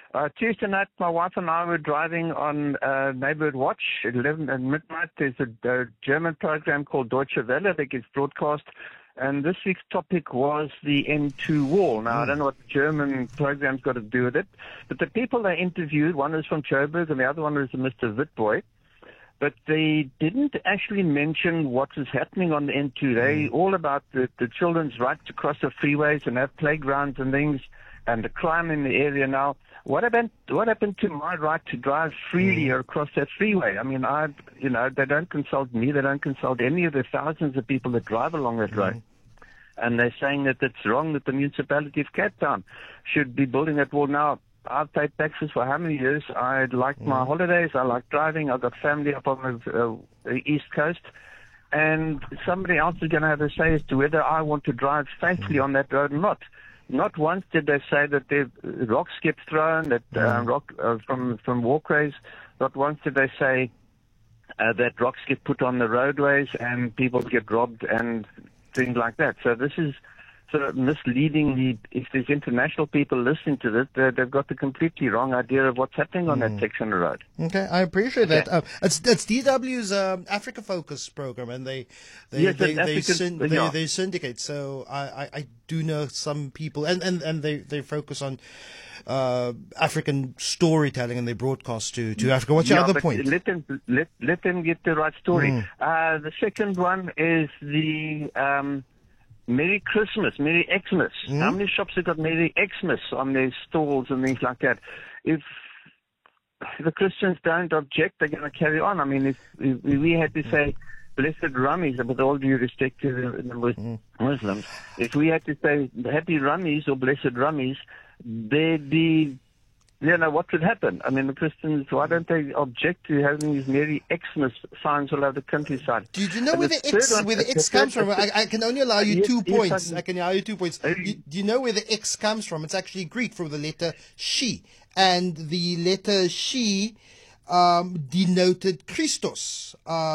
Tuesday night, my wife and I were driving on Neighborhood Watch at 11 at midnight. There's a German program called Deutsche Welle that gets broadcast. And this week's topic was the N2 wall. Now, I don't know what the German program's got to do with it, but the people they interviewed, one was from Joburg and the other one was Mr. Witboy, but they didn't actually mention what was happening on the N2. They all about the children's right to cross the freeways and have playgrounds and things, and the crime in the area. Now, what happened to my right to drive freely across that freeway? I mean, they don't consult me. They don't consult any of the thousands of people that drive along that road. And they're saying that it's wrong that the municipality of Cape Town should be building that wall. Now, I've paid taxes for how many years? I like my holidays. I like driving. I've got family up on the East Coast. And somebody else is going to have a say as to whether I want to drive safely on that road or not. Not once did they say that rocks get thrown, that from walkways. Not once did they say that rocks get put on the roadways and people get robbed and things like that. So this is sort of misleading. If there's international people listening to this, they've got the completely wrong idea of what's happening on that section of road. Okay, I appreciate that. It's DW's Africa Focus program, and they syndicate. So I do know some people, and they focus on African storytelling, and they broadcast to Africa. What's your other point? Let them get the right story. The second one is the Merry Christmas, Merry Xmas. How many shops have got Merry Xmas on their stalls and things like that? If the Christians don't object, they're going to carry on. I mean, if we had to say Blessed Rummies, with all due respect to the Muslims, if we had to say Happy Rummies or Blessed Rummies, there'd be, what would happen? I mean, the Christians, why don't they object to having these Merry Xmas signs all over the countryside? Do you know where the X comes from? I can only allow you 2 points. I can allow you 2 points. Do you know where the X comes from? It's actually Greek, from the letter she. And the letter she denoted Christos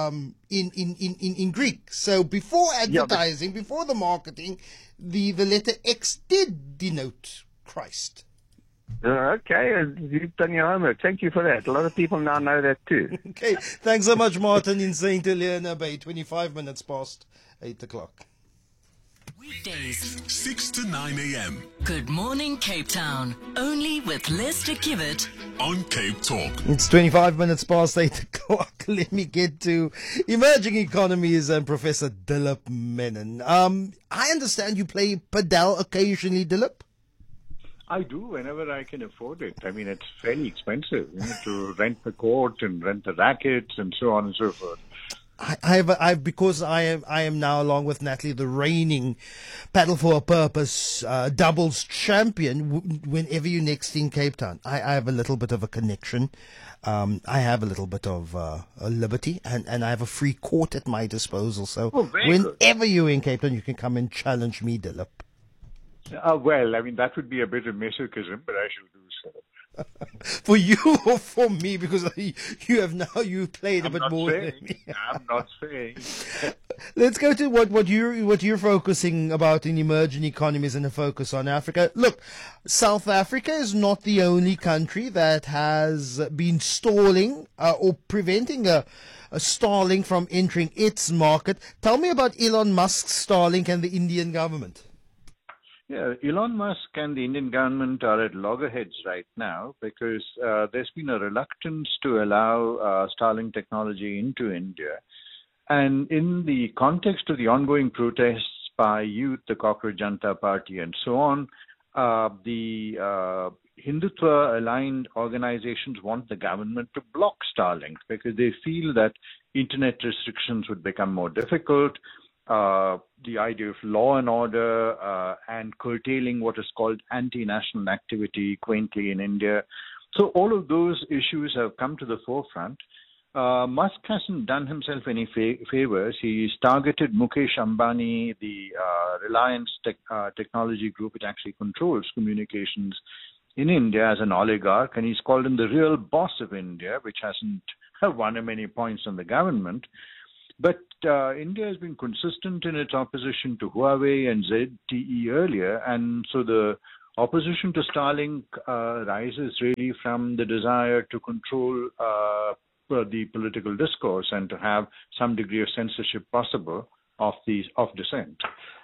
in Greek. So before advertising, before the marketing, the letter X did denote Christ. Okay, you've done your homework. Thank you for that. A lot of people now know that too. Okay, thanks so much, Martin, in St. Helena Bay, 25 minutes past 8 o'clock. Weekdays, 6 to 9 a.m. Good Morning Cape Town, only with Lester Kibbert on Cape Talk. It's 25 minutes past 8 o'clock. Let me get to emerging economies and Professor Dilip Menon. I understand you play padel occasionally, Dilip? I do whenever I can afford it. I mean, it's fairly expensive to rent the court and rent the rackets and so on and so forth. Because I am now, along with Natalie, the reigning Paddle for a Purpose doubles champion. Whenever you're next in Cape Town, I have a little bit of a connection. I have a little bit of a liberty, and I have a free court at my disposal. So whenever you're in Cape Town, you can come and challenge me, Dilip. Well, I mean, that would be a bit of masochism, but I shall do so. For you or for me? Because you've played a bit more than me. I'm not saying. Let's go to what you're focusing about in emerging economies and a focus on Africa. Look, South Africa is not the only country that has been stalling or preventing a Starlink from entering its market. Tell me about Elon Musk's Starlink and the Indian government. Yeah, Elon Musk and the Indian government are at loggerheads right now because there's been a reluctance to allow Starlink technology into India. And in the context of the ongoing protests by youth, the Cockroach Janata Party and so on, the Hindutva-aligned organizations want the government to block Starlink because they feel that internet restrictions would become more difficult. The idea of law and order and curtailing what is called anti-national activity, quaintly in India. So all of those issues have come to the forefront. Musk hasn't done himself any favors. He's targeted Mukesh Ambani, the Reliance Technology Group, which actually controls communications in India, as an oligarch, and he's called him the real boss of India, which hasn't won him any points on the government. But India has been consistent in its opposition to Huawei and ZTE earlier, and so the opposition to Starlink rises really from the desire to control the political discourse and to have some degree of censorship possible of dissent.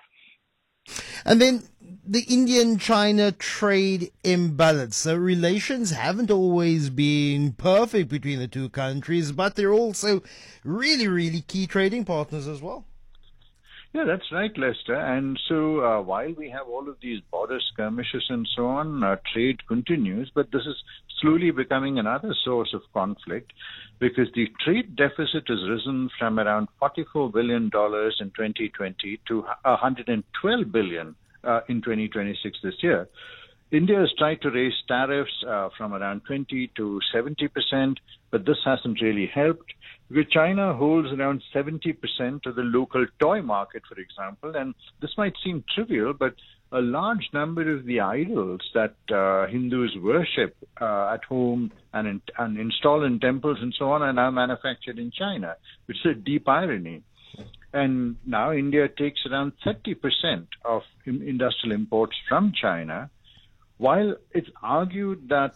And then the Indian-China trade imbalance. So relations haven't always been perfect between the two countries, but they're also really, really key trading partners as well. Yeah, that's right, Lester. And so while we have all of these border skirmishes and so on, trade continues, but this is slowly becoming another source of conflict because the trade deficit has risen from around $44 billion in 2020 to $112 billion in 2026 this year. India has tried to raise tariffs from around 20 to 70%, but this hasn't really helped. Because China holds around 70% of the local toy market, for example, and this might seem trivial, but a large number of the idols that Hindus worship at home and install in temples and so on are now manufactured in China, which is a deep irony. And now India takes around 30% of industrial imports from China. While it's argued that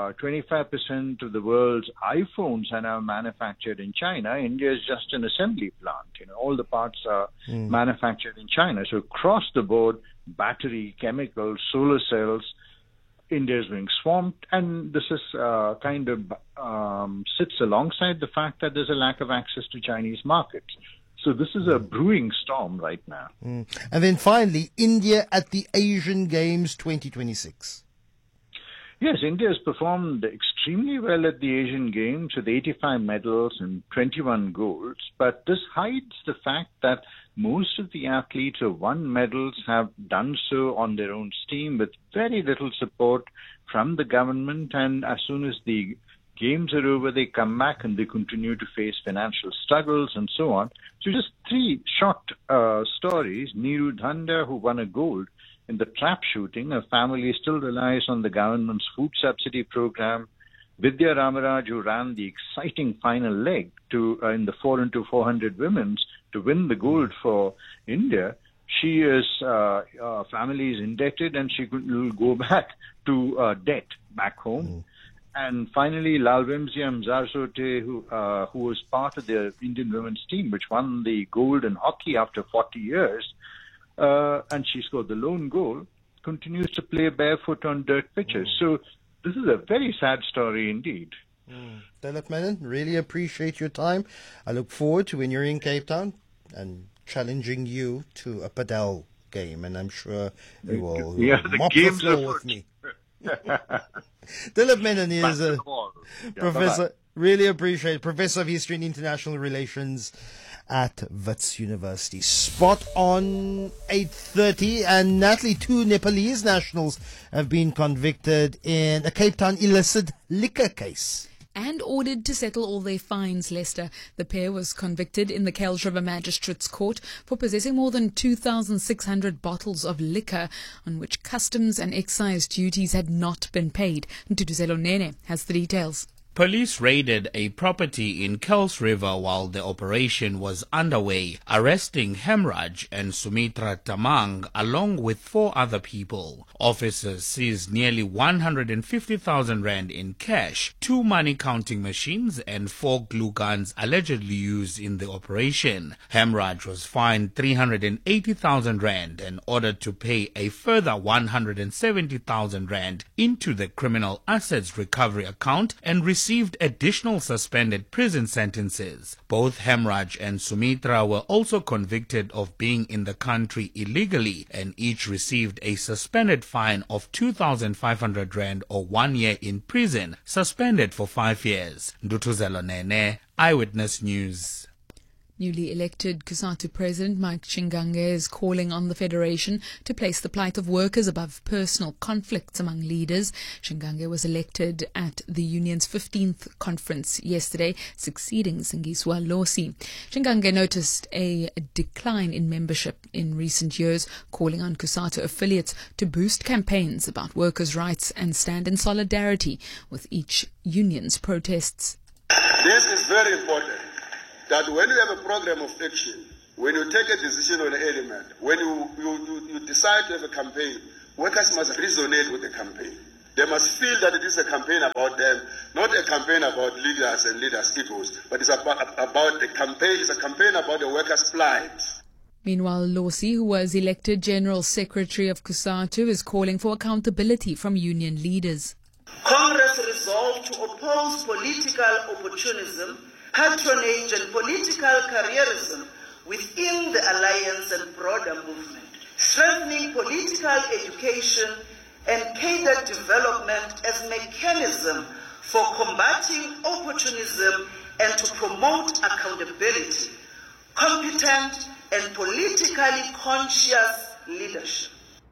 25% of the world's iPhones are now manufactured in China, India is just an assembly plant. All the parts are manufactured in China. So across the board, battery, chemicals, solar cells, India is being swamped. And this is kind of sits alongside the fact that there's a lack of access to Chinese markets. So this is a brewing storm right now. And then finally, India at the Asian Games 2026. Yes, India has performed extremely well at the Asian Games with 85 medals and 21 golds. But this hides the fact that most of the athletes who won medals have done so on their own steam with very little support from the government. And as soon as the Games are over, they come back and they continue to face financial struggles and so on. So just three short stories. Neeru Dhanda, who won a gold in the trap shooting, a family still relies on the government's food subsidy program. Vidya Ramaraj, who ran the exciting final leg in the 4x400 women's to win the gold for India. She is family is indebted and she will go back to debt back home. And finally, Lalvemziam Zarzote, who was part of the Indian women's team, which won the gold in hockey after 40 years, and she scored the lone goal, continues to play barefoot on dirt pitches. So this is a very sad story indeed. Dilip Menon, really appreciate your time. I look forward to when you're in Cape Town and challenging you to a padel game, and I'm sure you will mop the floor with me. Dilip Menon is a professor. Really appreciate it. Professor of History and International Relations at Wits University. Spot on 8:30. And Natalie, 2 Nepalese nationals have been convicted in a Cape Town illicit liquor case. And ordered to settle all their fines, Lester. The pair was convicted in the Kells River Magistrates Court for possessing more than 2,600 bottles of liquor on which customs and excise duties had not been paid. Ntutuzelo Nene has the details. Police raided a property in Kells River while the operation was underway, arresting Hemraj and Sumitra Tamang along with 4 other people. Officers seized nearly 150,000 rand in cash, 2 money counting machines and 4 glue guns allegedly used in the operation. Hemraj was fined 380,000 rand and ordered to pay a further 170,000 rand into the criminal assets recovery account and received additional suspended prison sentences. Both Hemraj and Sumitra were also convicted of being in the country illegally and each received a suspended fine of 2,500 rand or 1 year in prison, suspended for 5 years. Ntutuzelo Nene, Eyewitness News. Newly elected COSATU President Mike Chingange is calling on the Federation to place the plight of workers above personal conflicts among leaders. Chingange was elected at the union's 15th conference yesterday, succeeding Singiswa Losi. Chingange noticed a decline in membership in recent years, calling on COSATU affiliates to boost campaigns about workers' rights and stand in solidarity with each union's protests. This is very important. That when you have a program of action, when you take a decision on an element, when you decide to have a campaign, workers must resonate with the campaign. They must feel that it is a campaign about them, not a campaign about leaders and leaders' egos, but it's about the campaign. It's a campaign about the workers' plight. Meanwhile, Losi, who was elected General Secretary of COSATU, is calling for accountability from union leaders. Congress resolved to oppose political opportunism, patronage and political careerism within the alliance and broader movement, strengthening political education and cadre development as mechanism for combating opportunism and to promote accountability, competent and politically conscious leadership.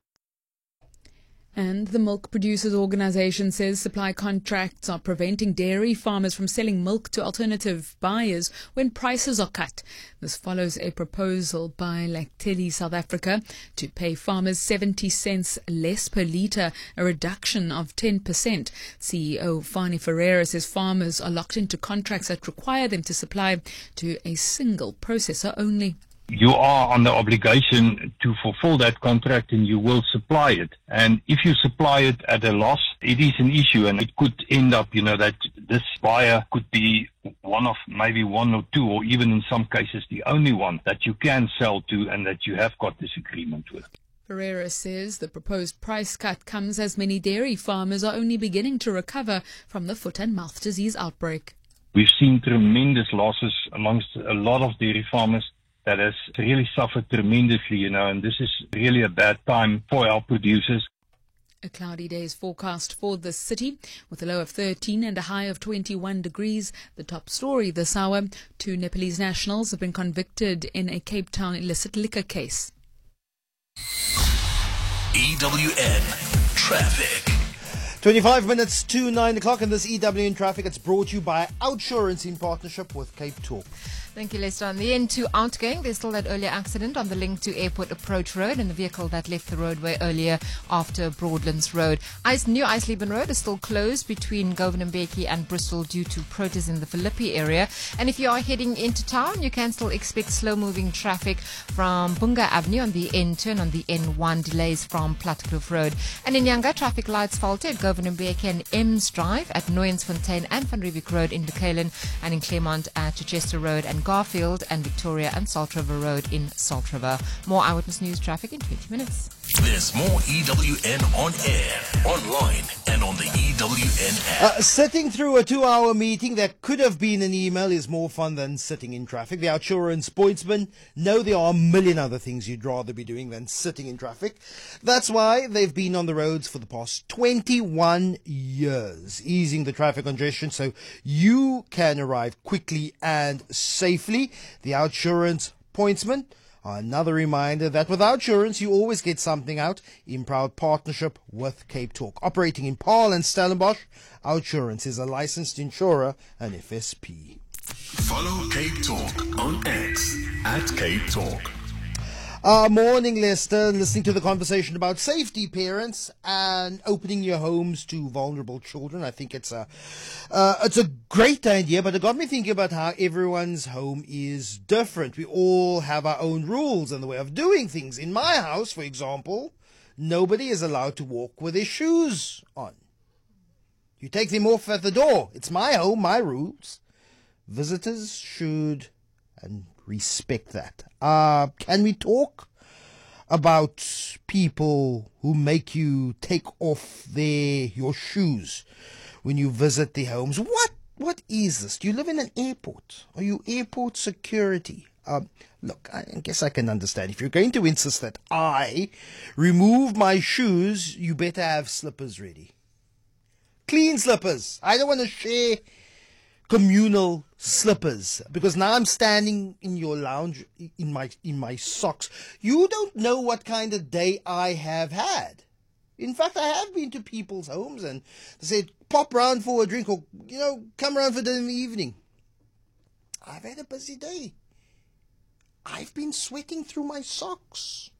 And the Milk Producers Organisation says supply contracts are preventing dairy farmers from selling milk to alternative buyers when prices are cut. This follows a proposal by Lactalis South Africa to pay farmers 70 cents less per litre, a reduction of 10%. CEO Fani Ferreira says farmers are locked into contracts that require them to supply to a single processor only. You are under obligation to fulfill that contract and you will supply it. And if you supply it at a loss, it is an issue, and it could end up, that this buyer could be maybe one or two, or even in some cases the only one that you can sell to and that you have got this agreement with. Ferreira says the proposed price cut comes as many dairy farmers are only beginning to recover from the foot and mouth disease outbreak. We've seen tremendous losses amongst a lot of dairy farmers that has really suffered tremendously, and this is really a bad time for our producers. A cloudy day is forecast for the city with a low of 13 and a high of 21 degrees. The top story this hour: 2 Nepalese nationals have been convicted in a Cape Town illicit liquor case. EWN Traffic. 25 minutes to 9 o'clock in this EWN Traffic. It's brought to you by Outsurance in partnership with Cape Talk. Thank you, Lester. On the N2 outgoing, there's still that earlier accident on the link to Airport Approach Road and the vehicle that left the roadway earlier after Broadlands Road. New Eisleben Road is still closed between Govan and Mbeki and Bristol due to protests in the Philippi area. And if you are heading into town, you can still expect slow-moving traffic from Bunga Avenue on the N2 and on the N1, delays from Plattekloof Road. And in Yanga, traffic lights faulted Govan and Mbeki and Ems Drive at Nooiensfontein and Van Riebeeck Road in Dekalen, and in Claremont at Chichester Road and Garfield and Victoria and Salt River Road in Salt River. More Eyewitness News traffic in 20 minutes. There's more EWN on air, online, and on the EWN app. Sitting through a 2-hour meeting that could have been an email is more fun than sitting in traffic. The Outsurance pointsmen know there are a million other things you'd rather be doing than sitting in traffic. That's why they've been on the roads for the past 21 years, easing the traffic congestion so you can arrive quickly and safely. The Outsurance pointsmen. Another reminder that with Outsurance, you always get something out, in proud partnership with Cape Talk. Operating in Paarl and Stellenbosch, Outsurance is a licensed insurer and FSP. Follow Cape Talk on X at Cape Talk. Morning, Lester. Listening to the conversation about safety, parents, and opening your homes to vulnerable children. I think it's a great idea, but it got me thinking about how everyone's home is different. We all have our own rules and the way of doing things. In my house, for example, nobody is allowed to walk with their shoes on. You take them off at the door. It's my home, my rules. Visitors should and respect that. Can we talk about people who make you take off your shoes when you visit their homes? What is this? Do you live in an airport? Are you airport security? Look, I guess I can understand. If you're going to insist that I remove my shoes, you better have slippers ready. Clean slippers. I don't want to share communal slippers, because now I'm standing in your lounge in my socks. You don't know what kind of day I have had. In fact, I have been to people's homes and they said, pop round for a drink, or come round for dinner in the evening. I've had a busy day. I've been sweating through my socks.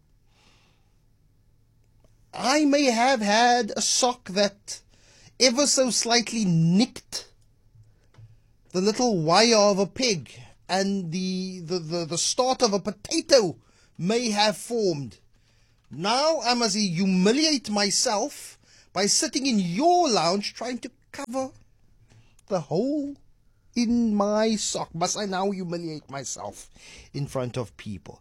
I may have had a sock that ever so slightly nicked the little wire of a pig, and the start of a potato may have formed. Now I must humiliate myself by sitting in your lounge trying to cover the hole in my sock. Must I now humiliate myself in front of people?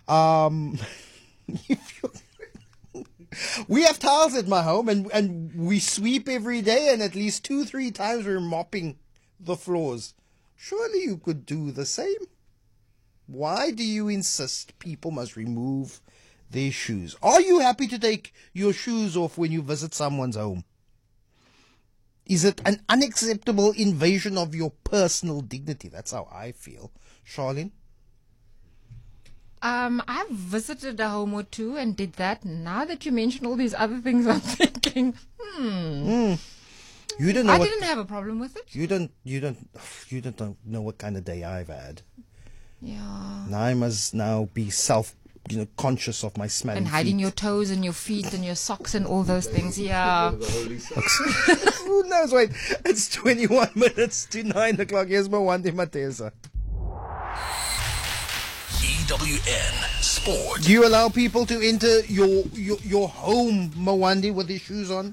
We have tiles at my home, and we sweep every day, and at least 2-3 times we're mopping the floors. Surely you could do the same. Why do you insist people must remove their shoes? Are you happy to take your shoes off when you visit someone's home? Is it an unacceptable invasion of your personal dignity? That's how I feel. Charlene? I've visited a home or two and did that. Now that you mention all these other things, I'm thinking, You don't know I didn't have a problem with it. You don't know what kind of day I've had. Yeah. Now I must now be conscious of my smelling and hiding feet. your toes and your feet and your socks and all those things. Yeah. Who knows? Wait, it's 21 minutes to 9 o'clock. Here's Mawande Mateza. EWN Sport. Do you allow people to enter your home, Mawande, with their shoes on?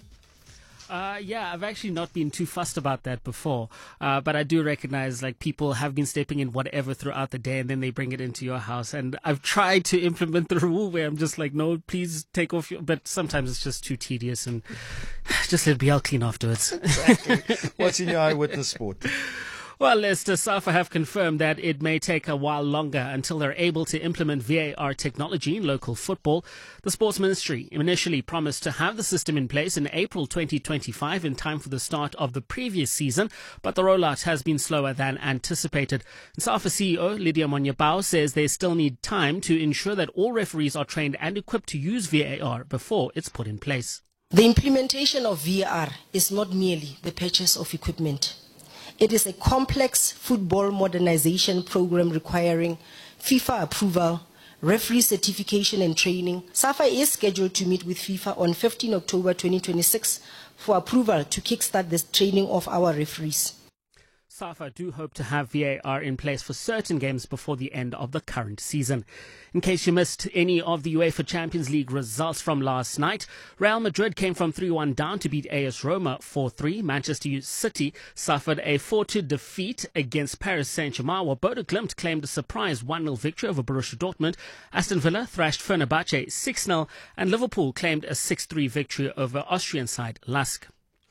Yeah, I've actually not been too fussed about that before. But I do recognize people have been stepping in whatever throughout the day and then they bring it into your house. And I've tried to implement the rule where I'm just like, no, please take off but sometimes it's just too tedious and just let it be all clean afterwards. Exactly. What's in your eyewitness sport? Well, Leicester SAFA have confirmed that it may take a while longer until they're able to implement VAR technology in local football. The Sports Ministry initially promised to have the system in place in April 2025 in time for the start of the previous season, but the rollout has been slower than anticipated. SAFA CEO Lydia Monyabao says they still need time to ensure that all referees are trained and equipped to use VAR before it's put in place. The implementation of VAR is not merely the purchase of equipment. It is a complex football modernization program requiring FIFA approval, referee certification and training. SAFA is scheduled to meet with FIFA on 15 October 2026 for approval to kickstart the training of our referees. SAFA do hope to have VAR in place for certain games before the end of the current season. In case you missed any of the UEFA Champions League results from last night, Real Madrid came from 3-1 down to beat AS Roma 4-3. Manchester City suffered a 4-2 defeat against Paris Saint-Germain, while Bodo Glimt claimed a surprise 1-0 victory over Borussia Dortmund. Aston Villa thrashed Fenerbahce 6-0, and Liverpool claimed a 6-3 victory over Austrian side Lask.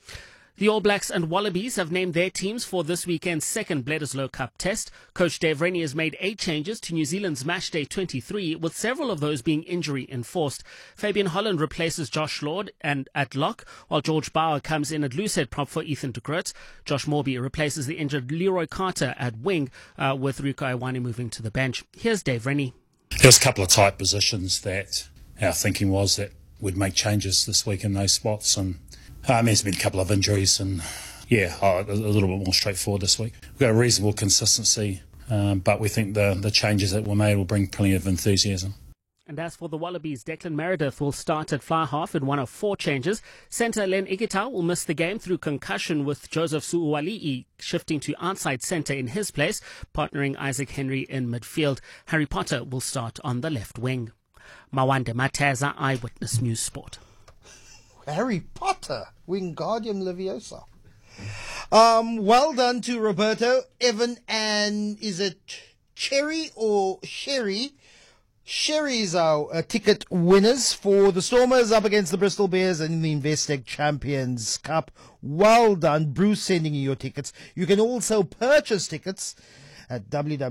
The All Blacks and Wallabies have named their teams for this weekend's second Bledisloe Cup test. Coach Dave Rennie has made 8 changes to New Zealand's matchday 23, with several of those being injury enforced. Fabian Holland replaces Josh Lord at lock, while George Bauer comes in at loosehead prop for Ethan de Groot. Josh Morby replaces the injured Leroy Carter at wing, with Rico Iwani moving to the bench. Here's Dave Rennie. There's a couple of tight positions that our thinking was that we'd make changes this week in those spots, and there's been a couple of injuries, and a little bit more straightforward this week. We've got a reasonable consistency, but we think the changes that were made will bring plenty of enthusiasm. And as for the Wallabies, Declan Meredith will start at fly half in one of 4 changes. Centre Len Ikitau will miss the game through concussion, with Joseph Suuali'i shifting to outside centre in his place, partnering Isaac Henry in midfield. Harry Potter will start on the left wing. Mawande Mateza, Eyewitness News Sport. Harry Potter, Wingardium Leviosa. Well done to Roberto, Evan, and is it Cherry or Sherry? Sherry's our ticket winners for the Stormers up against the Bristol Bears in the Investec Champions Cup. Well done, Bruce, sending you your tickets. You can also purchase tickets at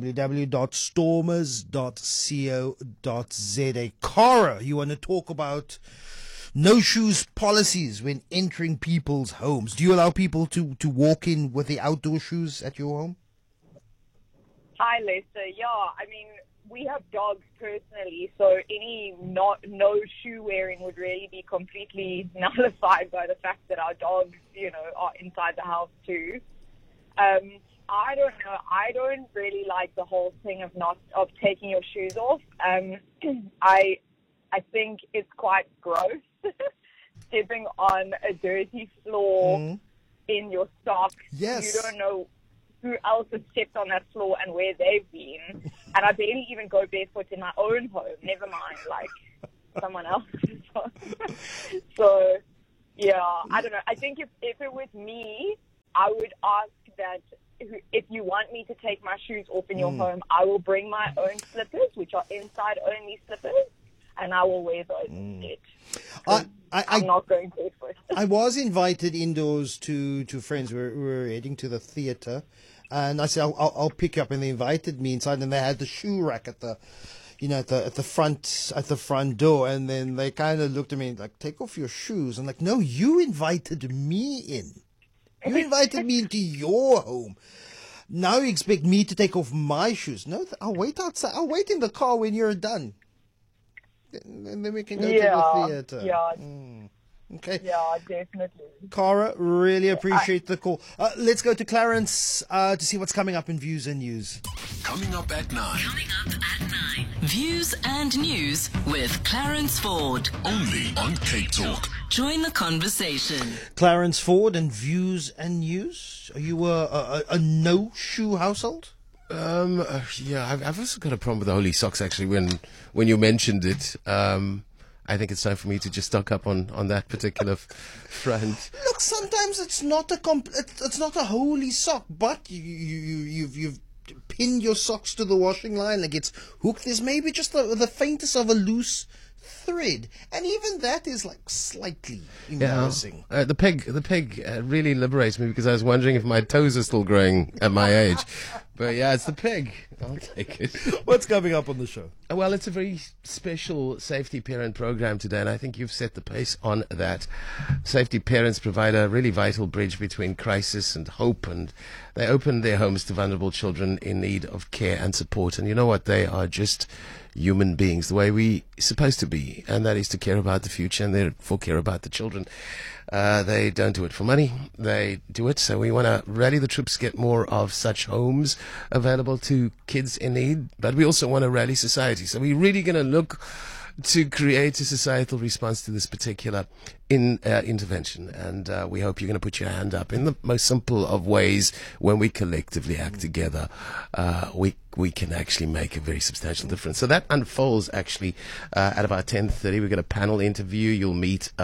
www.stormers.co.za. Cara, you want to talk about no shoes policies when entering people's homes? Do you allow people to walk in with the outdoor shoes at your home? Hi, Lester. Yeah, I mean, we have dogs personally, so any no shoe wearing would really be completely nullified by the fact that our dogs, are inside the house too. I don't know. I don't really like the whole thing of taking your shoes off. I think it's quite gross stepping on a dirty floor in your socks. Yes. You don't know who else has stepped on that floor and where they've been. And I barely even go barefoot in my own home. Never mind, someone else's one. So, yeah, I don't know. I think if it was me, I would ask that if you want me to take my shoes off in your home, I will bring my own slippers, which are inside-only slippers, and I will wear those instead. I'm not going barefoot. I was invited indoors to friends. We were heading to the theatre, and I said I'll pick you up, and they invited me inside, and they had the shoe rack at the front door, and then they kind of looked at me like, "Take off your shoes." I'm like, "No, you invited me in. You invited me into your home. Now you expect me to take off my shoes? No, I'll wait outside. I'll wait in the car when you're done, and then we can go to the theatre." Yeah. Okay. Yeah, definitely. Cara, really appreciate the call. Let's go to Clarence to see what's coming up in Views and News. Coming up at 9. Views and News with Clarence Ford. Only on Cape Talk. Join the conversation. Clarence Ford and Views and News. Are you a no-shoe household? Yeah, I've also got a problem with the holy socks, actually, when you mentioned it. I think it's time for me to just stock up on that particular front. Look, sometimes it's not a holy sock, but you've pinned your socks to the washing line, like it's hooked. There's maybe just the faintest of a loose thread, and even that is like slightly embarrassing. Yeah. The peg really liberates me, because I was wondering if my toes are still growing at my age. But yeah, it's the peg. I'll take it. What's coming up on the show? Well, it's a very special Safety Parent program today, and I think you've set the pace on that. Safety Parents provide a really vital bridge between crisis and hope, and they open their homes to vulnerable children in need of care and support. And you know what? They are just human beings, the way we're supposed to be, and that is to care about the future and therefore care about the children. They don't do it for money. They do it so we want to rally the troops, get more of such homes available to kids in need, but we also want to rally society. So we're really going to look to create a societal response to this particular intervention, and we hope you're going to put your hand up in the most simple of ways. When we collectively act together, we can actually make a very substantial difference. So that unfolds actually at about 10:30. We've got a panel interview. You'll meet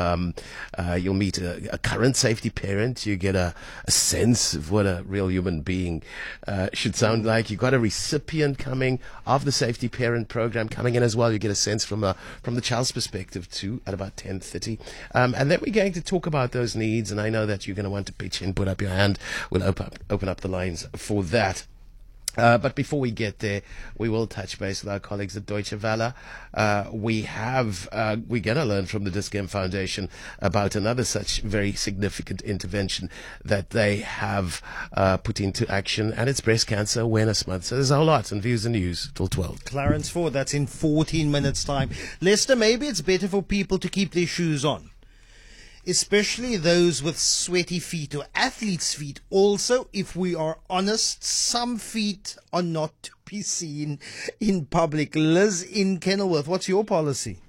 a current safety parent. You get a sense of what a real human being should sound like. You've got a recipient coming of the safety parent program coming in as well. You get a sense from the child's perspective too at about 10:30. And then we're going to talk about those needs, and I know that you're going to want to pitch in, put up your hand. We'll open up the lines for that. But before we get there, we will touch base with our colleagues at Deutsche Welle. We're going to learn from the Dis-Chem Foundation about another such very significant intervention that they have put into action, and it's Breast Cancer Awareness Month. So there's a whole lot in Views and News till 12. Clarence Ford, that's in 14 minutes' time. Lester, maybe it's better for people to keep their shoes on, especially those with sweaty feet or athletes' feet. Also, if we are honest, some feet are not to be seen in public. Liz in Kenilworth, what's your policy?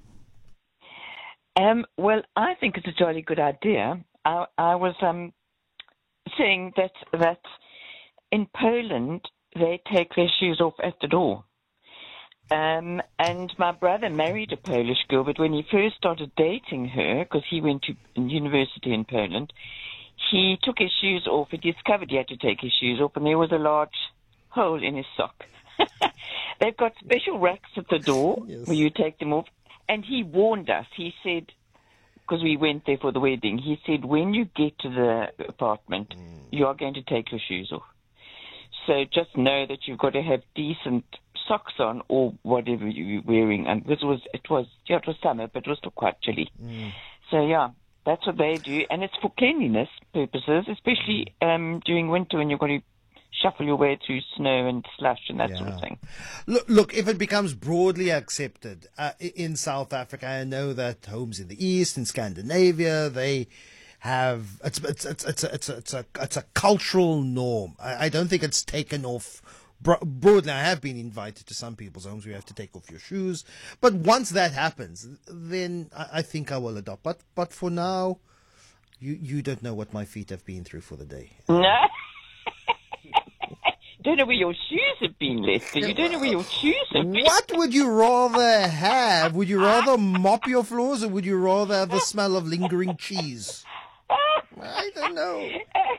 Well, I think it's a jolly good idea. I was saying that in Poland, they take their shoes off at the door. And my brother married a Polish girl, but when he first started dating her, because he went to university in Poland, he took his shoes off. He discovered he had to take his shoes off, and there was a large hole in his sock. They've got special racks at the door where you take them off. And he warned us. He said, because we went there for the wedding, he said, when you get to the apartment, you are going to take your shoes off. So just know that you've got to have decent socks on or whatever you're wearing. And it was summer, but it was still quite chilly. So yeah, that's what they do, and it's for cleanliness purposes, especially during winter when you've got to shuffle your way through snow and slush and that sort of thing. Look, if it becomes broadly accepted in South Africa, I know that homes in the East, in Scandinavia, they have it's a cultural norm. I don't think it's taken off broadly. I have been invited to some people's homes where you have to take off your shoes, but once that happens, then I think I will adopt. But for now, you don't know what my feet have been through for the day. No. don't know where your shoes have been, Lester. You don't know where your shoes have been. What would you rather have? Would you rather mop your floors, or would you rather have the smell of lingering cheese? I don't know.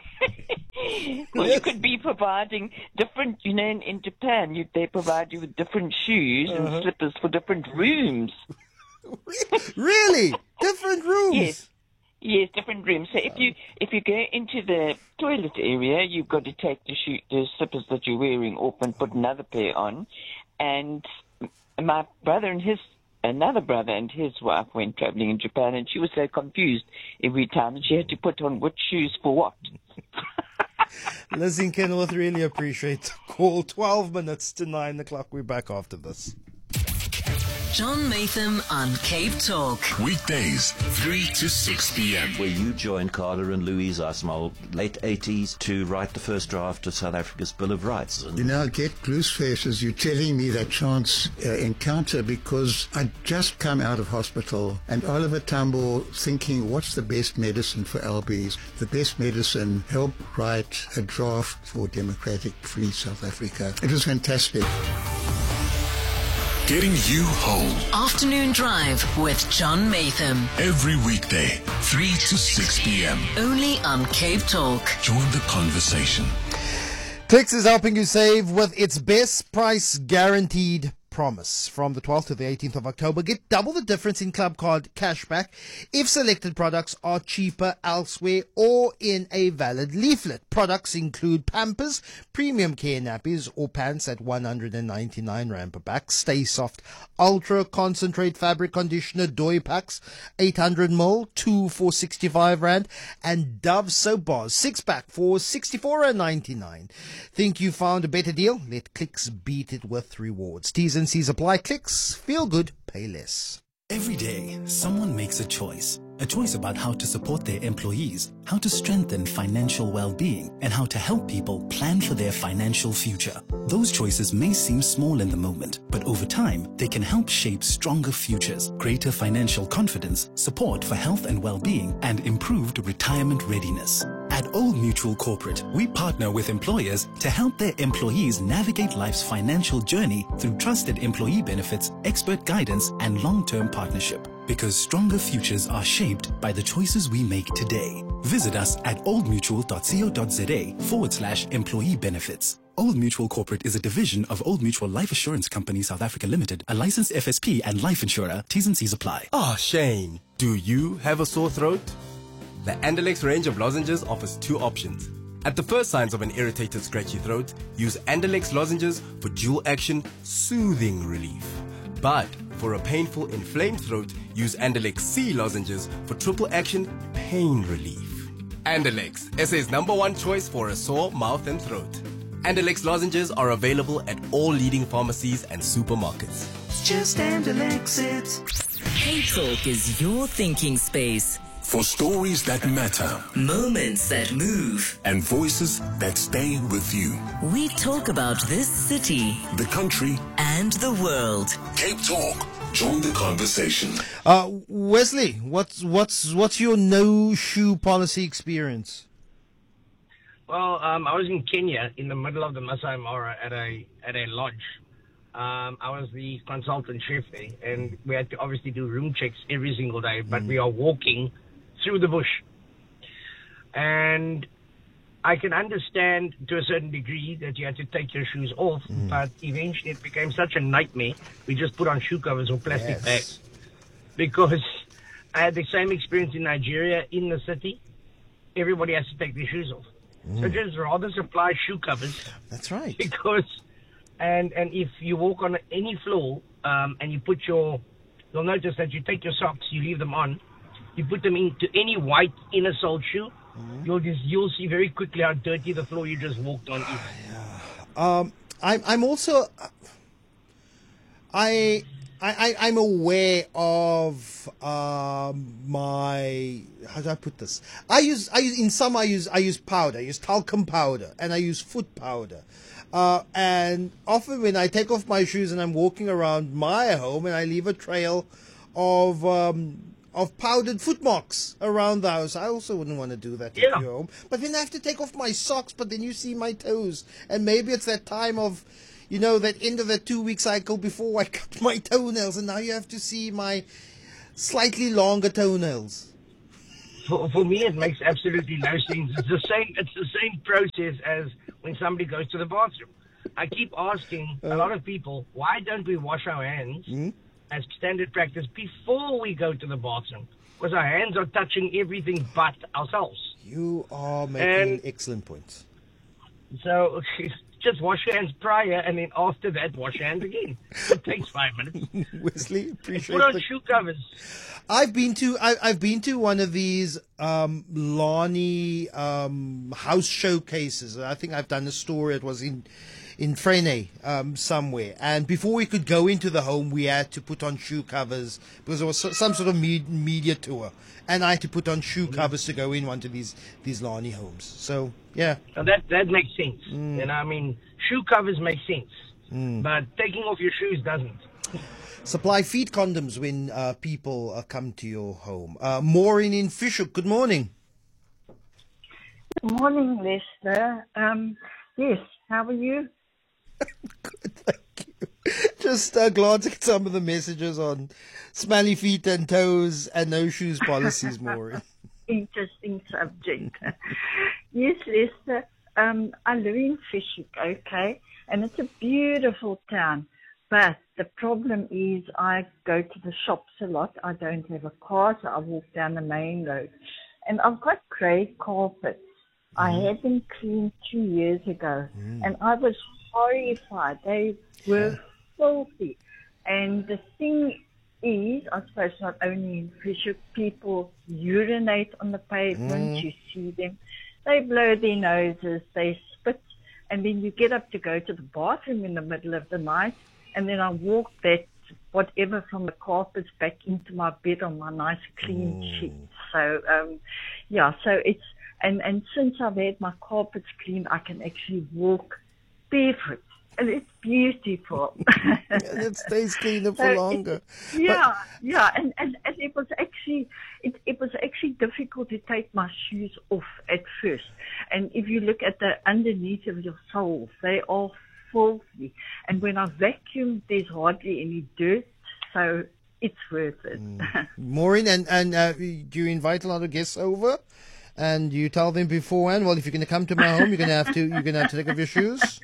Well, you could be providing different, in Japan, they provide you with different shoes and slippers for different rooms. Really? Different rooms? Yes, different rooms. So if you go into the toilet area, you've got to take the slippers that you're wearing off and put another pair on. And my another brother and his wife went traveling in Japan, and she was so confused every time, and she had to put on which shoes for what. Lizzie and Kenilworth, really appreciate the call. 12 minutes to 9 o'clock. We're back after this. John Maytham on Cape Talk. Weekdays, 3 to 6 p.m. Where you joined Carla and Louise Asmal, late 80s, to write the first draft of South Africa's Bill of Rights. I get goose faces. You're telling me that chance encounter because I'd just come out of hospital and Oliver Tambo thinking, what's the best medicine for LBs? The best medicine, help write a draft for democratic free South Africa. It was fantastic. Getting you home. Afternoon Drive with John Maytham. Every weekday, 3 to 6 p.m. Only on Cape Talk. Join the conversation. Clicks is helping you save with its best price guaranteed promise. From the 12th to the 18th of October, get double the difference in Club Card cashback if selected products are cheaper elsewhere or in a valid leaflet. Products include Pampers, premium care nappies or pants at 199 Rand per pack, Stay Soft Ultra Concentrate Fabric Conditioner Doi packs, 800ml, 2 for 65 Rand, and Dove Soap Bars, 6-pack for 64.99. Think you found a better deal? Let Clicks beat it with rewards. T's and C's apply. Clicks. Feel good. Pay less. Every day, someone makes a choice about how to support their employees, how to strengthen financial well-being, and how to help people plan for their financial future. Those choices may seem small in the moment, but over time, they can help shape stronger futures, greater financial confidence, support for health and well-being, and improved retirement readiness. At Old Mutual Corporate, we partner with employers to help their employees navigate life's financial journey through trusted employee benefits, expert guidance, and long-term partnership. Because stronger futures are shaped by the choices we make today. Visit us at oldmutual.co.za/employee benefits. Old Mutual Corporate is a division of Old Mutual Life Assurance Company South Africa Limited, a licensed FSP and life insurer. T's and C's apply. Shane, do you have a sore throat? The Andalex range of lozenges offers two options. At the first signs of an irritated, scratchy throat, use Andalex lozenges for dual action, soothing relief. But for a painful, inflamed throat, use Andalex C lozenges for triple action, pain relief. Andalex, SA's #1 choice for a sore mouth and throat. Andalex lozenges are available at all leading pharmacies and supermarkets. It's just Andalex it. Cape Talk is your thinking space. For stories that matter, moments that move, and voices that stay with you. We talk about this city, the country, and the world. Cape Talk. Join the conversation. Wesley, what's your no shoe policy experience? Well, I was in Kenya in the middle of the Masai Mara at a lodge. I was the consultant chef there, and we had to obviously do room checks every single day, but we are walking through the bush. And I can understand to a certain degree that you had to take your shoes off, but eventually it became such a nightmare. We just put on shoe covers or plastic bags. Because I had the same experience in Nigeria, in the city. Everybody has to take their shoes off. So just rather supply shoe covers. That's right. Because, and if you walk on any floor, and you put you'll notice that you take your socks, you leave them on, you put them into any white inner sole shoe, you'll see very quickly how dirty the floor you just walked on is. I'm also I'm aware of my, how do I put this? I use powder. I use talcum powder and I use foot powder. And often when I take off my shoes and I'm walking around my home and I leave a trail of of powdered foot marks around the house. I also wouldn't want to do that at your home. But then I have to take off my socks, but then you see my toes. And maybe it's that time of, that end of the 2-week cycle before I cut my toenails, and now you have to see my slightly longer toenails. For me, it makes absolutely no sense. It's the same process as when somebody goes to the bathroom. I keep asking a lot of people, why don't we wash our hands as standard practice before we go to the bathroom? Because our hands are touching everything but ourselves. You are making excellent points. So just wash your hands prior, and then after that, wash your hands again. It takes 5 minutes. Wesley, appreciate Put on shoe covers. I've been to one of these Lani house showcases. I think I've done a story. It was in Frene somewhere. And before we could go into the home, we had to put on shoe covers because there was some sort of media tour. And I had to put on shoe covers to go in one of these Lani homes. So, yeah. So that makes sense. Shoe covers make sense. But taking off your shoes doesn't. Supply feet condoms when people come to your home. Maureen in Fishhook, good morning. Good morning, Lester. Yes, how are you? Good, thank you. Just glad to get some of the messages on smelly feet and toes and no shoes policies, Maureen. Interesting subject. Yes, Lester. I live in Fishhook, okay, and it's a beautiful town. But the problem is I go to the shops a lot. I don't have a car, so I walk down the main road. And I've got grey carpets. I had them cleaned 2 years ago, and I was horrified. They were filthy. And the thing is, I suppose not only in Fishhook, people urinate on the pavement. You see them. They blow their noses, they spit, and then you get up to go to the bathroom in the middle of the night, and then I walk that whatever from the carpets back into my bed on my nice clean sheets. So, so it's, and since I've had my carpets cleaned, I can actually walk barefoot. And it's beautiful. And it stays cleaner for longer. And it was actually difficult to take my shoes off at first. And if you look at the underneath of your soles, they are filthy. And when I vacuum, there's hardly any dirt, so it's worth it. Maureen, and do you invite a lot of guests over? And you tell them beforehand, well, if you're going to come to my home, you're going to have to take off your shoes.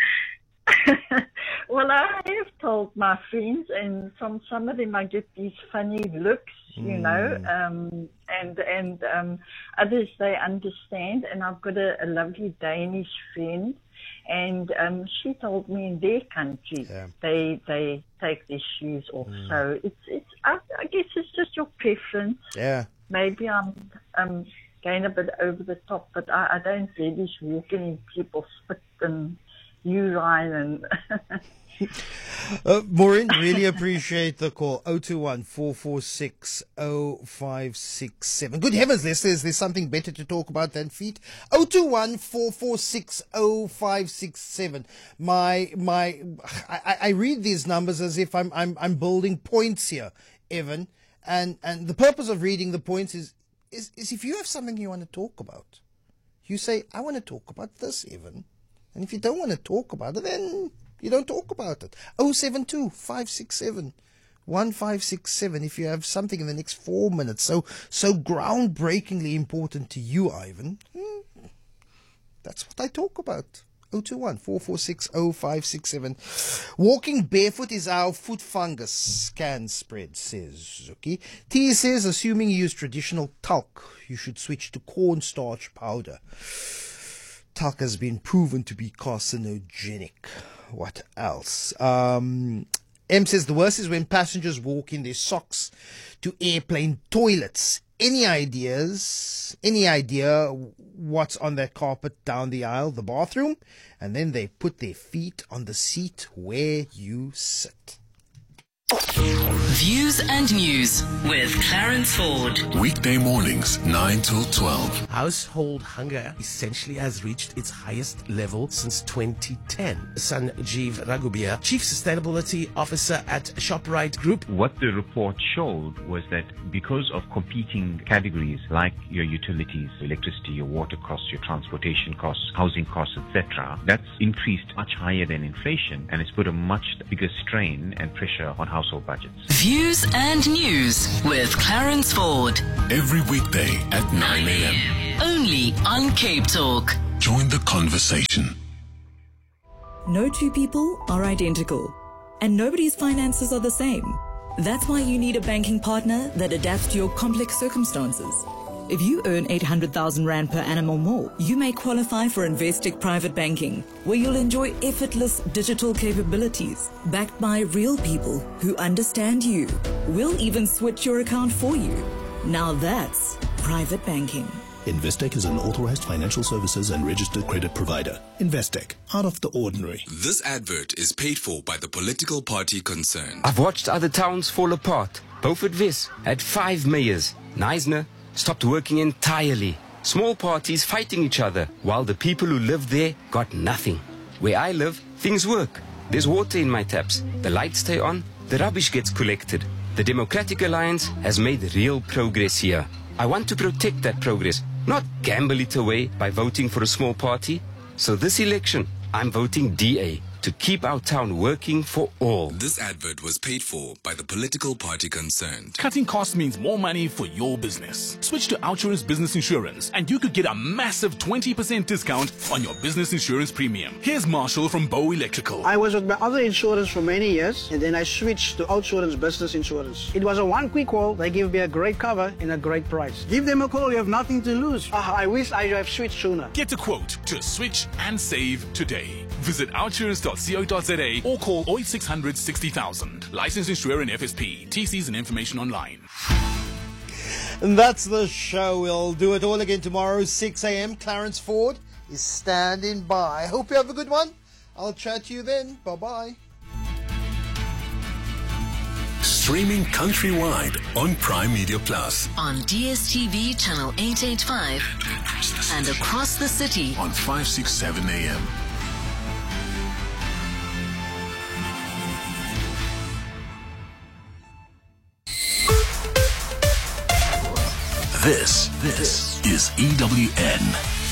Well, I have told my friends, and from some of them I get these funny looks, and others they understand. And I've got a lovely Danish friend, and she told me in their country they take their shoes off. So it's I guess it's just your preference. Yeah. Maybe I'm going a bit over the top, but I don't relish walking in people's spit and urine and Maureen, really appreciate the call. 021-446-0567. Good heavens, Lester, is there something better to talk about than feet? 021-446-0567. I read these numbers as if I'm building points here, Evan, and the purpose of reading the points is if you have something you want to talk about, you say, I want to talk about this, Evan. And if you don't want to talk about it, then you don't talk about it. 072-567-1567 if you have something in the next 4 minutes. So groundbreakingly important to you, Ivan. That's what I talk about. 021-446-0567. Walking barefoot is our foot fungus can spread, says Zuki. T says, assuming you use traditional talc, you should switch to cornstarch powder. Talc has been proven to be carcinogenic. What else? M says the worst is when passengers walk in their socks to airplane toilets. Any ideas? Any idea what's on that carpet down the aisle, the bathroom? And then they put their feet on the seat where you sit. Views and News with Clarence Ford. Weekday mornings, 9 till 12. Household hunger essentially has reached its highest level since 2010. Sanjeev Raghubia, Chief Sustainability Officer at ShopRite Group. What the report showed was that because of competing categories like your utilities, electricity, your water costs, your transportation costs, housing costs, etc., that's increased much higher than inflation, and it's put a much bigger strain and pressure on household budgets. Views and News with Clarence Ford. Every weekday at 9 a.m. Only on Cape Talk. Join the conversation. No two people are identical, and nobody's finances are the same. That's why you need a banking partner that adapts to your complex circumstances. If you earn 800,000 Rand per annum or more, you may qualify for Investec Private Banking, where you'll enjoy effortless digital capabilities backed by real people who understand you. We'll even switch your account for you. Now that's private banking. Investec is an authorized financial services and registered credit provider. Investec, out of the ordinary. This advert is paid for by the political party concerned. I've watched other towns fall apart. Beaufort West had 5 mayors. Knysna stopped working entirely. Small parties fighting each other, while the people who lived there got nothing. Where I live, things work. There's water in my taps. The lights stay on. The rubbish gets collected. The Democratic Alliance has made real progress here. I want to protect that progress, not gamble it away by voting for a small party. So this election, I'm voting DA to keep our town working for all. This advert was paid for by the political party concerned. Cutting costs means more money for your business. Switch to Outsurance Business Insurance and you could get a massive 20% discount on your business insurance premium. Here's Marshall from Bow Electrical. I was with my other insurance for many years and then I switched to Outsurance Business Insurance. It was a one quick call. They gave me a great cover and a great price. Give them a call. You have nothing to lose. I wish I have switched sooner. Get a quote to switch and save today. Visit outsurance.co.za or call 0800 60,000. Licensed insurer and FSP. TCs and information online. And that's the show. We'll do it all again tomorrow, 6 a.m. Clarence Ford is standing by. Hope you have a good one. I'll chat to you then. Bye-bye. Streaming countrywide on Prime Media Plus. On DSTV channel 885 and across the city on 567 AM. This is EWN.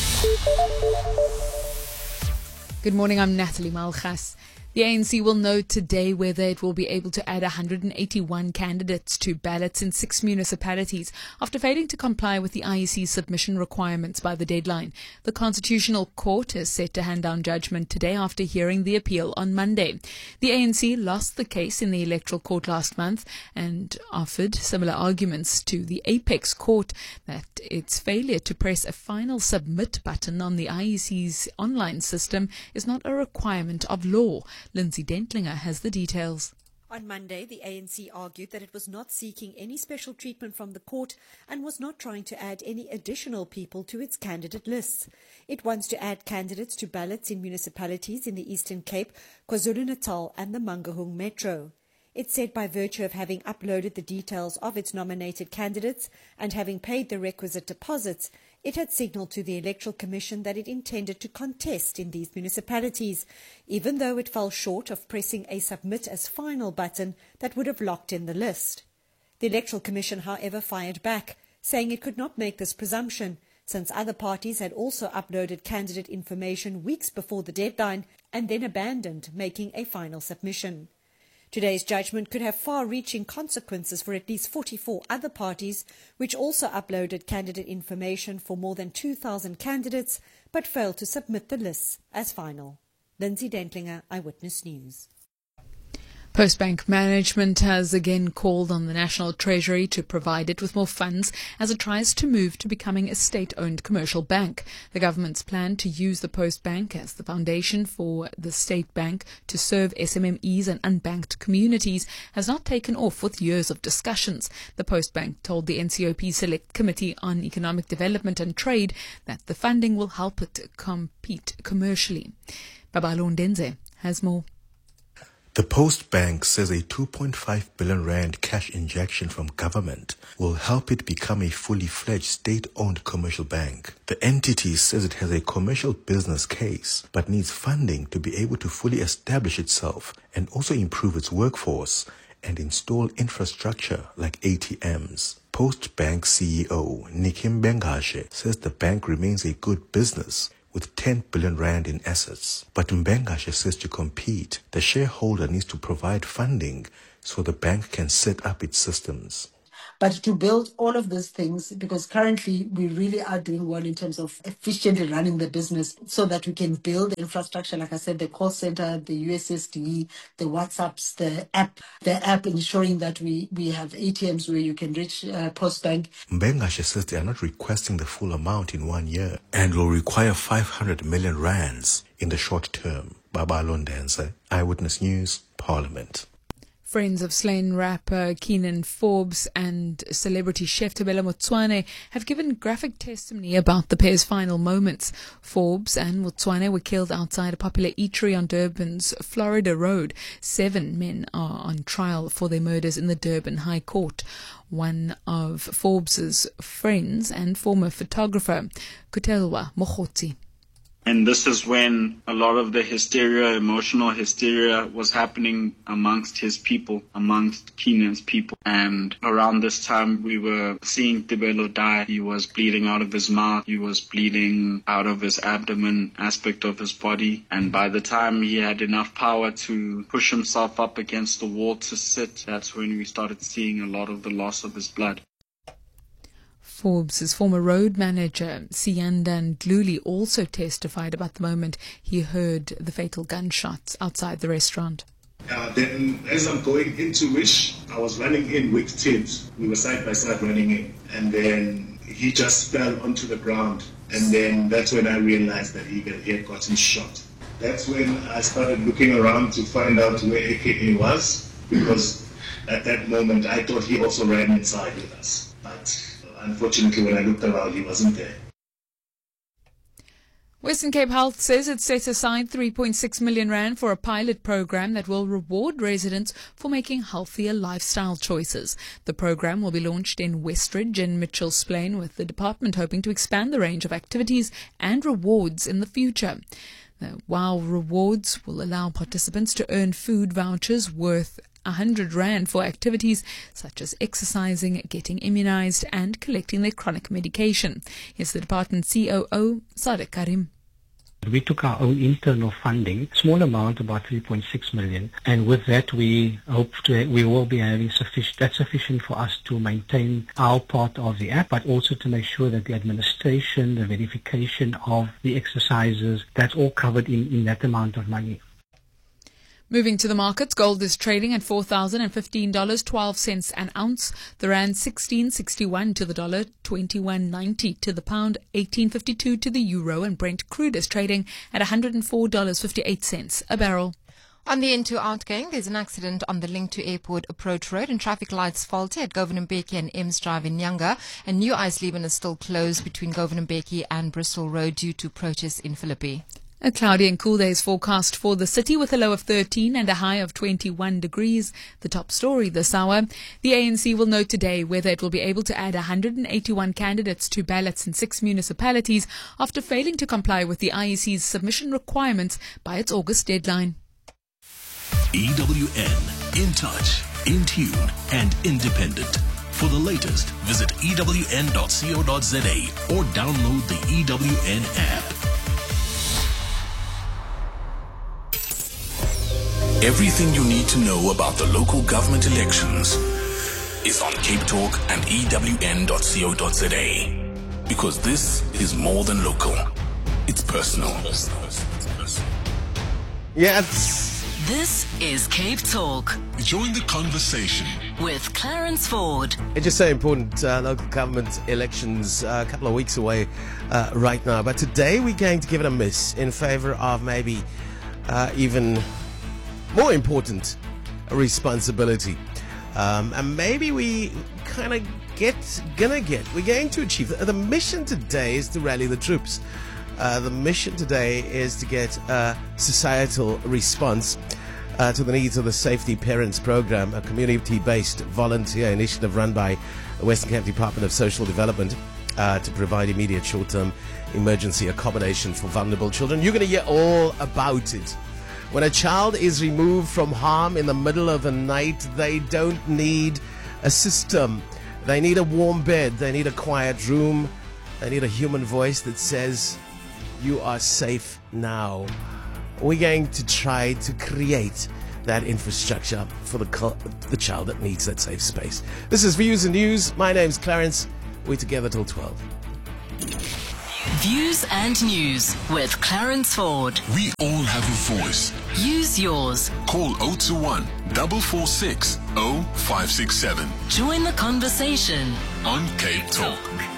Good morning, I'm Natalie Malchas. The ANC will know today whether it will be able to add 181 candidates to ballots in 6 municipalities after failing to comply with the IEC submission requirements by the deadline. The Constitutional Court is set to hand down judgment today after hearing the appeal on Monday. The ANC lost the case in the Electoral Court last month and offered similar arguments to the Apex Court that its failure to press a final submit button on the IEC's online system is not a requirement of law. Lindsay Dentlinger has the details. On Monday, the ANC argued that it was not seeking any special treatment from the court and was not trying to add any additional people to its candidate lists. It wants to add candidates to ballots in municipalities in the Eastern Cape, KwaZulu-Natal and the Mangaung Metro. It said by virtue of having uploaded the details of its nominated candidates and having paid the requisite deposits, it had signalled to the Electoral Commission that it intended to contest in these municipalities, even though it fell short of pressing a submit as final button that would have locked in the list. The Electoral Commission, however, fired back, saying it could not make this presumption, since other parties had also uploaded candidate information weeks before the deadline and then abandoned making a final submission. Today's judgment could have far-reaching consequences for at least 44 other parties, which also uploaded candidate information for more than 2,000 candidates, but failed to submit the lists as final. Lindsay Dentlinger, Eyewitness News. Postbank Management has again called on the National Treasury to provide it with more funds as it tries to move to becoming a state-owned commercial bank. The government's plan to use the Postbank as the foundation for the state bank to serve SMMEs and unbanked communities has not taken off with years of discussions. The Postbank told the NCOP Select Committee on Economic Development and Trade that the funding will help it compete commercially. Babalo Ndenze has more. The Post Bank says a 2.5 billion rand cash injection from government will help it become a fully fledged state-owned commercial bank. The entity says it has a commercial business case, but needs funding to be able to fully establish itself and also improve its workforce and install infrastructure like ATMs. Post Bank CEO Nikki Mbengashe says the bank remains a good business with 10 billion rand in assets. But Mbengashe says to compete, the shareholder needs to provide funding so the bank can set up its systems. But to build all of these things, because currently we really are doing well in terms of efficiently running the business so that we can build the infrastructure, like I said, the call center, the USSD, the WhatsApps, the app ensuring that we have ATMs where you can reach Postbank. Mbengashe says they are not requesting the full amount in 1 year and will require 500 million rands in the short term. Baba Londense, Eyewitness News, Parliament. Friends of slain rapper Keenan Forbes and celebrity chef Thobela Motsoane have given graphic testimony about the pair's final moments. Forbes and Motsoane were killed outside a popular eatery on Durban's Florida Road. 7 men are on trial for their murders in the Durban High Court. One of Forbes's friends and former photographer, Kutelwa Mokhotsi. And this is when a lot of the hysteria, emotional hysteria, was happening amongst his people, amongst Keenan's people. And around this time, we were seeing Thobela die. He was bleeding out of his mouth. He was bleeding out of his abdomen aspect of his body. And by the time he had enough power to push himself up against the wall to sit, that's when we started seeing a lot of the loss of his blood. Forbes' former road manager, Siyandan Dluli, also testified about the moment he heard the fatal gunshots outside the restaurant. Then as I'm going into Wish, I was running in with Tibbs. We were side by side running in. And then he just fell onto the ground. And then that's when I realized that he had gotten shot. That's when I started looking around to find out where AKA was, because at that moment I thought he also ran inside with us. But unfortunately, when I looked around, he wasn't there. Western Cape Health says it set aside 3.6 million rand for a pilot program that will reward residents for making healthier lifestyle choices. The program will be launched in Westridge and Mitchell's Plain, with the department hoping to expand the range of activities and rewards in the future. The WOW rewards will allow participants to earn food vouchers worth 100 rand for activities such as exercising, getting immunized and collecting their chronic medication. Here's the department COO, Sadek Karim. We took our own internal funding, small amount, about 3.6 million, and with that we will be having sufficient for us to maintain our part of the app, but also to make sure that the administration, the verification of the exercises, that's all covered in that amount of money. Moving to the markets, gold is trading at $4,015, 12 cents an ounce. The rand 16.61 to the dollar, 21.90 to the pound, 18.52 to the euro, and Brent crude is trading at $104.58 a barrel. On the N2 outgoing, there's an accident on the link to Airport Approach Road and traffic lights faulty at Govan Mbeki and Ems Drive in Nyanga. And New Eisleben is still closed between Govan Mbeki and Bristol Road due to protests in Philippi. A cloudy and cool day is forecast for the city with a low of 13 and a high of 21 degrees. The top story this hour. The ANC will note today whether it will be able to add 181 candidates to ballots in 6 municipalities after failing to comply with the IEC's submission requirements by its August deadline. EWN, in touch, in tune and independent. For the latest, visit ewn.co.za or download the EWN app. Everything you need to know about the local government elections is on Cape Talk and ewn.co.za. Because this is more than local. It's personal. Yeah, This is Cape Talk. Join the conversation with Clarence Ford. It's just so important. Local government elections a couple of weeks away right now. But today we're going to give it a miss in favor of maybe even more important responsibility. And maybe we kind of we're going to achieve. The mission today is to rally the troops. The mission today is to get a societal response to the needs of the Safety Parents Program, a community-based volunteer initiative run by the Western Cape Department of Social Development to provide immediate short-term emergency accommodation for vulnerable children. You're going to hear all about it. When a child is removed from harm in the middle of the night, they don't need a system. They need a warm bed. They need a quiet room. They need a human voice that says, you are safe now. We're going to try to create that infrastructure for the child that needs that safe space. This is Views and News. My name's Clarence. We're together till 12. Views and News with Clarence Ford. We all have a voice. Use yours. Call 021 446 0567. Join the conversation on Cape Talk.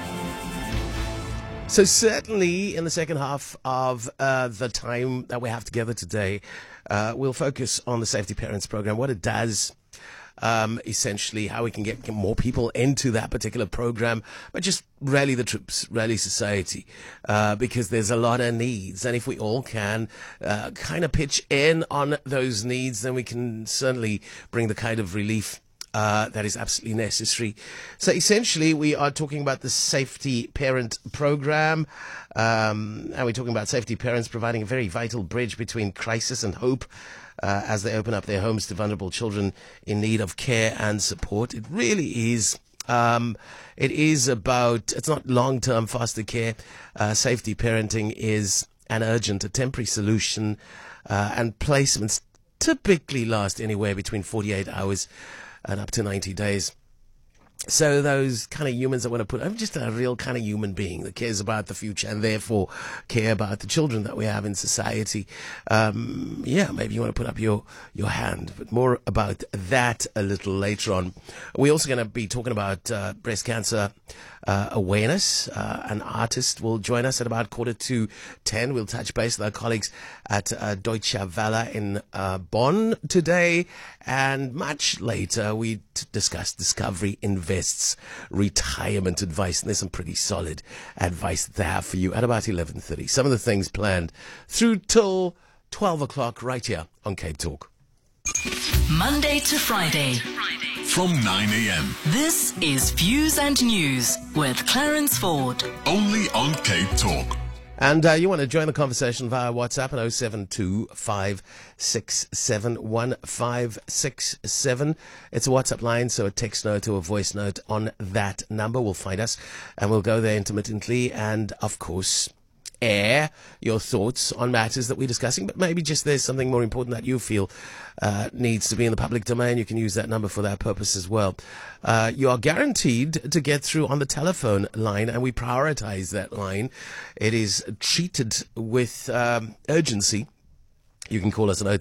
So certainly in the second half of the time that we have together today, we'll focus on the Safety Parents Program, what it does, essentially how we can get more people into that particular program, but just rally the troops, rally society, because there's a lot of needs. And if we all can kind of pitch in on those needs, then we can certainly bring the kind of relief that is absolutely necessary. So essentially, we are talking about the Safety Parent Program, and we're talking about safety parents providing a very vital bridge between crisis and hope as they open up their homes to vulnerable children in need of care and support. It really is. It is about, it's not long-term foster care. Safety parenting is an urgent, a temporary solution, and placements typically last anywhere between 48 hours and up to 90 days. So those kind of humans that want to put, I'm just a real kind of human being that cares about the future and therefore care about the children that we have in society. Maybe you want to put up your hand, but more about that a little later on. We're also going to be talking about breast cancer awareness. An artist will join us at about 9:45. We'll touch base with our colleagues at Deutsche Welle in Bonn today. And much later, we discuss Discovery Invests retirement advice. And there's some pretty solid advice that they have for you at about 11:30. Some of the things planned through till 12 o'clock right here on Cape Talk. Monday to Friday. From 9 a.m. This is Views and News with Clarence Ford. Only on Cape Talk. And you want to join the conversation via WhatsApp at 072-567-1567. It's a WhatsApp line, so a text note or a voice note on that number will find us, and we'll go there intermittently and, of course, air your thoughts on matters that we're discussing, but maybe just there's something more important that you feel needs to be in the public domain. You can use that number for that purpose as well. You are guaranteed to get through on the telephone line, and we prioritize that line. It is treated with urgency. You can call us at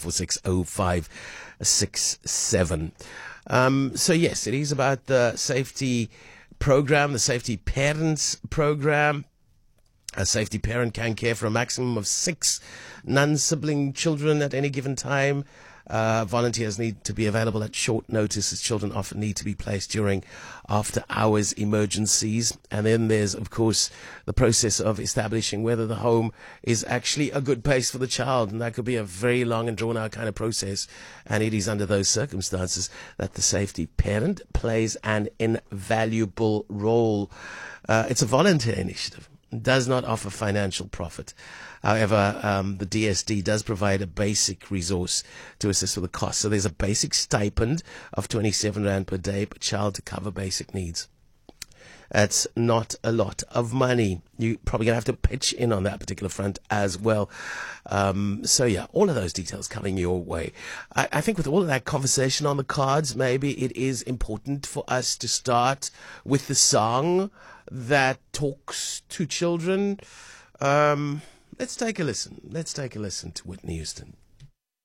021-446-0567. So yes, it is about the safety program, the Safety Parents Program. A safety parent can care for a maximum of 6 non-sibling children at any given time. Volunteers need to be available at short notice, as children often need to be placed during after-hours emergencies. And then there's, of course, the process of establishing whether the home is actually a good place for the child. And that could be a very long and drawn-out kind of process. And it is under those circumstances that the safety parent plays an invaluable role. It's a volunteer initiative. Does not offer financial profit. However, the DSD does provide a basic resource to assist with the cost. So there's a basic stipend of 27 Rand per day per child to cover basic needs. That's not a lot of money. You're probably going to have to pitch in on that particular front as well. So yeah, all of those details coming your way. I think with all of that conversation on the cards, maybe it is important for us to start with the song that talks to children. Let's take a listen. Let's take a listen to Whitney Houston.